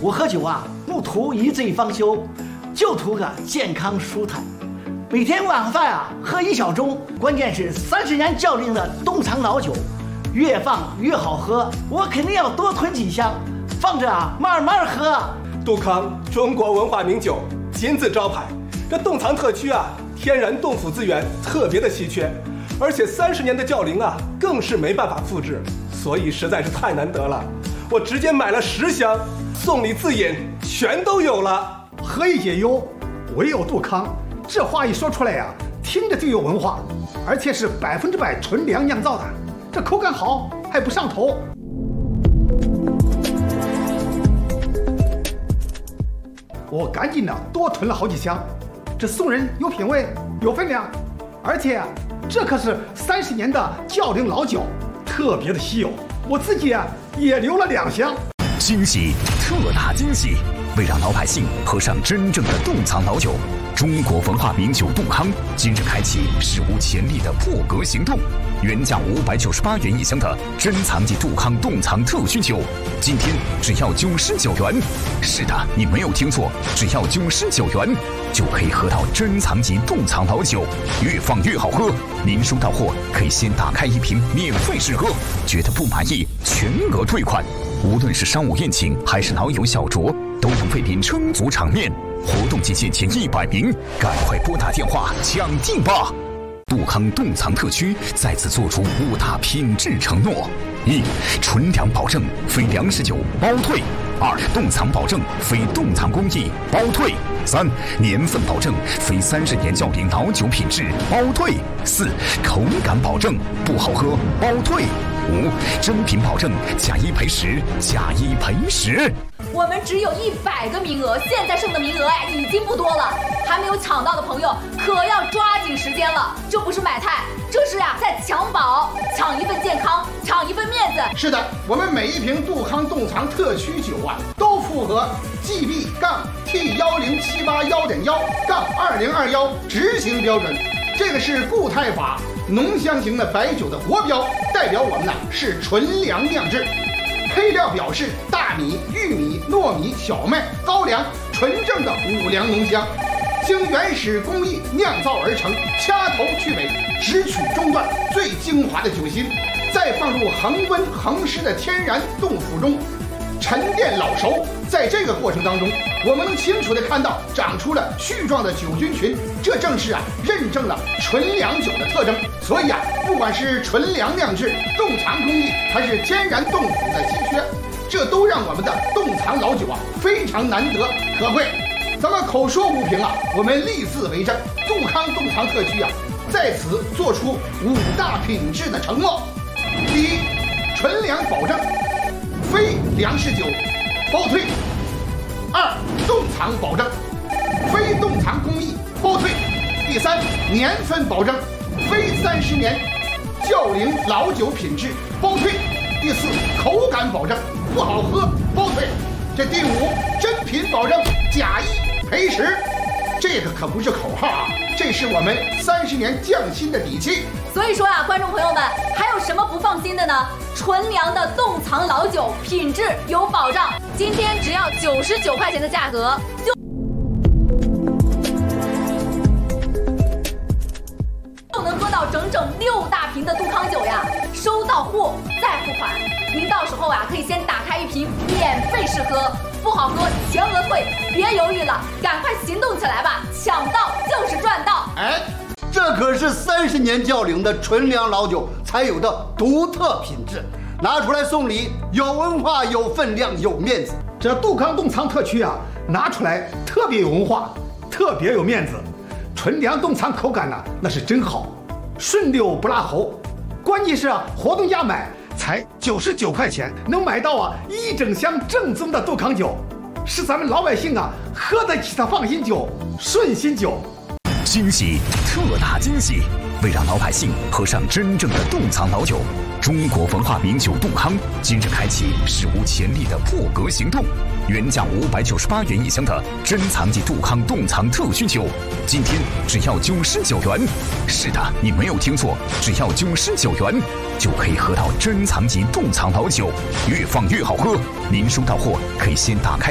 我喝酒啊，不图一醉方休，就图个健康舒坦。每天晚饭啊，喝1小盅，关键是30年窖龄的洞藏老酒，越放越好喝。我肯定要多囤几箱，放着啊，慢慢喝。 杜康，中国文化名酒，金字招牌。这洞藏特区啊，天然洞府资源特别的稀缺，而且30年的窖龄啊，更是没办法复制，所以实在是太难得了。我直接买了10箱，送礼自饮全都有了。 何以解忧，唯有杜康。这话一说出来呀，听着就有文化，而且是100%纯粮酿造的，这口感好还不上头。我赶紧的多囤了好几箱，这送人有品位有分量，而且这可是30年的窖龄老酒，特别的稀有。我自己啊也留了2箱。 惊喜，特大惊喜！为让老百姓喝上真正的洞藏老酒，中国文化名酒杜康今日开启史无前例的破格行动。原价598元1箱的珍藏级杜康洞藏特熏酒，今天只要99元。是的，你没有听错，只要99元就可以喝到珍藏级洞藏老酒，越放越好喝。您收到货可以先打开1瓶免费试喝，觉得不满意全额退款。无论是商务宴请还是老友小酌，都能为您撑足场面。活动期限前100名，赶快拨打电话抢订吧！杜康洞藏特区再次做出5大品质承诺：1. 纯粮保证，非粮食酒包退；2. 洞藏保证，非洞藏工艺包退；3. 年份保证，非30年窖龄老酒品质包退；4. 口感保证，不好喝包退；5. 真品保证，假1赔10，假1赔10。 我们只有100个名额，现在剩的名额已经不多了，还没有抢到的朋友可要抓紧时间了。这不是买菜，这是在抢宝，抢一份健康，抢一份面子。 是的，我们每一瓶杜康洞藏特区酒啊，都符合 GB-T10781.1-2021执行标准。这个是固态法浓香型的白酒的国标，代表我们是纯粮酿制。配料表示大米、玉米、糯米、小麦、高粱，纯正的5粮浓香，经原始工艺酿造而成，掐头去尾，只取中段最精华的酒心，再放入恒温恒湿的天然洞府中沉淀老熟。在这个过程当中，我们能清楚地看到长出了絮状的酒菌群，这正是认证了纯粮酒的特征。所以不管是纯粮酿制、洞藏工艺，还是天然洞府的稀缺，这都让我们的洞藏老酒非常难得可贵。咱们口说无凭我们立字为证，杜康洞藏特区在此做出5大品质的承诺：第一，纯粮保证，非粮食酒包退；2. 洞藏保证，非洞藏工艺包退；第3，年份保证，非30年窖龄老酒品质包退；第4，口感保证，不好喝包退；这第5，真品保证，假1赔10。这个可不是口号这是我们30年匠心的底气。 所以说观众朋友们，还有什么不放心的呢？纯粮的洞藏老酒品质有保障，今天只要99块钱的价格就能喝到整整6大瓶的杜康酒收到货再付款。您到时候可以先打开1瓶免费试喝，不好喝全额退，别犹豫了，赶快行动起来吧！抢到就是赚到。 这可是30年窖龄的纯粮老酒才有的独特品质，拿出来送礼，有文化、有分量、有面子。 这杜康洞藏特区拿出来特别有文化，特别有面子。纯粮洞藏口感那是真好，顺溜不拉喉。关键是活动价买才99块钱，能买到1整箱正宗的杜康酒，是咱们老百姓喝得起的放心酒、顺心酒。 惊喜，特大惊喜！为让老百姓喝上真正的洞藏老酒，中国文化名酒杜康今日开启史无前例的破格行动。原价598元1箱的珍藏级杜康洞藏特熏酒，今天只要99元。是的，你没有听错，只要99元就可以喝到珍藏级洞藏老酒，越放越好喝。您收到货可以先打开